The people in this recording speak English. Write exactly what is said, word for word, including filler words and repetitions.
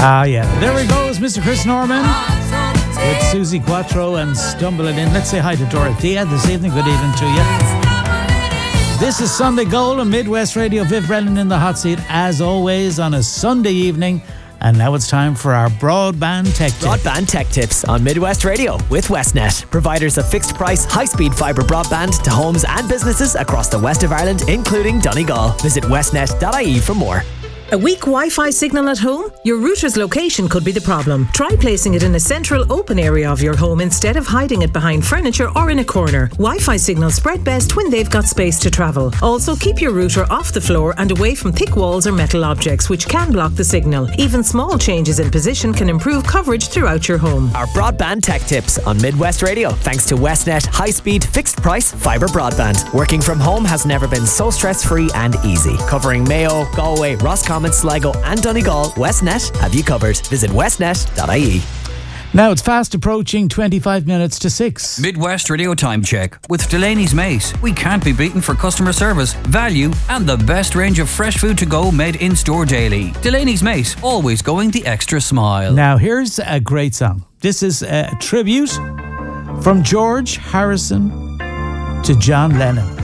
Ah, yeah. There he goes, Mister Chris Norman with Susie Quattro and Stumbling In. Let's say hi to Dorothea this evening. Good evening to you. This is Sunday Gold on Midwest Radio. Viv Brennan in the hot seat, as always, on a Sunday evening. And now it's time for our Broadband Tech Tips. Broadband Tech Tips on Midwest Radio with Westnet. Providers of fixed price, high-speed fibre broadband to homes and businesses across the west of Ireland, including Donegal. Visit westnet dot I E for more. A weak Wi-Fi signal at home? Your router's location could be the problem. Try placing it in a central open area of your home instead of hiding it behind furniture or in a corner. Wi-Fi signals spread best when they've got space to travel. Also, keep your router off the floor and away from thick walls or metal objects, which can block the signal. Even small changes in position can improve coverage throughout your home. Our Broadband Tech Tips on Midwest Radio, thanks to Westnet high-speed, fixed-price fibre broadband. Working from home has never been so stress-free and easy. Covering Mayo, Galway, Roscommon, Sligo and Donegal, Westnet have you covered. Visit westnet dot I E. Now it's fast approaching twenty-five minutes to six. Midwest Radio Time Check with Delaney's Mace. We can't be beaten for customer service, value and the best range of fresh food to go made in store daily. Delaney's Mace, always going the extra smile. Now here's a great song. This is a tribute from George Harrison to John Lennon.